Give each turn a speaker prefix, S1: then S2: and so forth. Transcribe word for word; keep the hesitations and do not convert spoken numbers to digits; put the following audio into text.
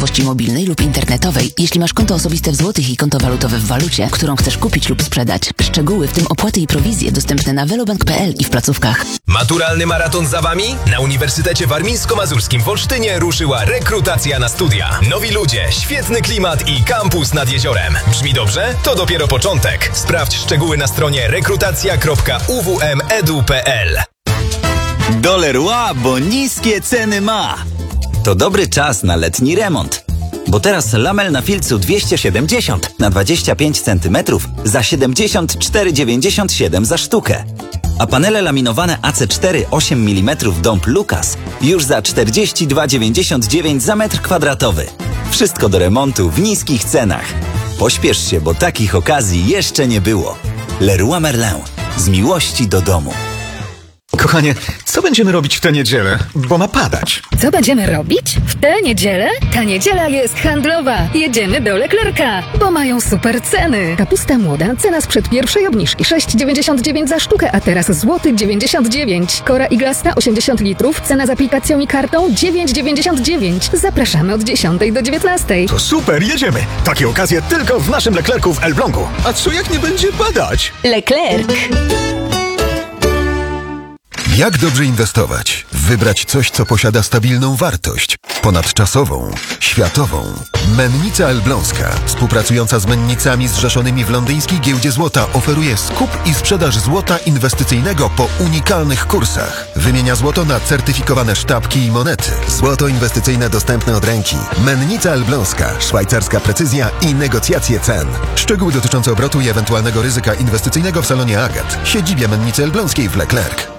S1: bankowości mobilnej lub internetowej, jeśli masz konto osobiste w złotych i konto walutowe w walucie, którą chcesz kupić lub sprzedać. Szczegóły, w tym opłaty i prowizje, dostępne na velobank kropka p l i w placówkach.
S2: Maturalny maraton za Wami? Na Uniwersytecie Warmińsko-Mazurskim w Olsztynie ruszyła rekrutacja na studia. Nowi ludzie, świetny klimat i kampus nad jeziorem. Brzmi dobrze? To dopiero początek. Sprawdź szczegóły na stronie rekrutacja kropka u w m kropka e d u kropka p l.
S3: Do Leroy, bo niskie ceny ma. To dobry czas na letni remont. Bo teraz lamel na filcu dwieście siedemdziesiąt na dwadzieścia pięć centymetrów za siedemdziesiąt cztery dziewięćdziesiąt siedem za sztukę. A panele laminowane A C cztery osiem milimetrów Dąb Lucas już za czterdzieści dwa dziewięćdziesiąt dziewięć za metr kwadratowy. Wszystko do remontu w niskich cenach. Pośpiesz się, bo takich okazji jeszcze nie było. Leroy Merlin. Z miłości do domu.
S4: Kochanie, co będziemy robić w tę niedzielę? Bo ma padać.
S5: Co będziemy robić? W tę niedzielę? Ta niedziela jest handlowa. Jedziemy do Leclerca, bo mają super ceny. Kapusta młoda, cena sprzed pierwszej obniżki sześć dziewięćdziesiąt dziewięć za sztukę, a teraz złoty dziewięćdziesiąt dziewięć. Kora iglasta osiemdziesiąt litrów, cena z aplikacją i kartą dziewięć dziewięćdziesiąt dziewięć. Zapraszamy od dziesiątej do dziewiętnastej.
S4: To super, jedziemy. Takie okazje tylko w naszym Leclercu w Elblągu. A co jak nie będzie padać?
S5: Leclerc.
S6: Jak dobrze inwestować? Wybrać coś, co posiada stabilną wartość, ponadczasową, światową. Mennica Elbląska, współpracująca z mennicami zrzeszonymi w londyńskiej giełdzie złota, oferuje skup i sprzedaż złota inwestycyjnego po unikalnych kursach. Wymienia złoto na certyfikowane sztabki i monety. Złoto inwestycyjne dostępne od ręki. Mennica Elbląska, szwajcarska precyzja i negocjacje cen. Szczegóły dotyczące obrotu i ewentualnego ryzyka inwestycyjnego w salonie Agat, siedzibie Mennicy Elbląskiej w Leclerc.